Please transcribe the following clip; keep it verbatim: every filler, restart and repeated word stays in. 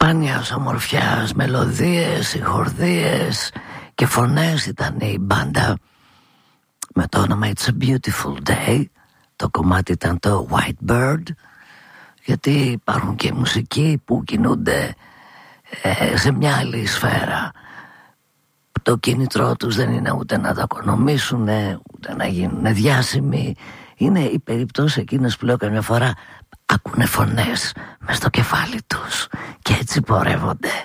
σπάνιας ομορφιάς, μελωδίες, συγχορδίες και φωνές ήταν η μπάντα με το όνομα It's a Beautiful Day. Το κομμάτι ήταν το White Bird, γιατί υπάρχουν και μουσικοί που κινούνται ε, σε μια άλλη σφαίρα. Το κίνητρό τους δεν είναι ούτε να τα οικονομήσουν, ούτε να γίνουν διάσημοι. Είναι οι περιπτώσεις εκείνες που λέω καμιά φορά ακούνε φωνές μες στο κεφάλι τους και έτσι πορεύονται.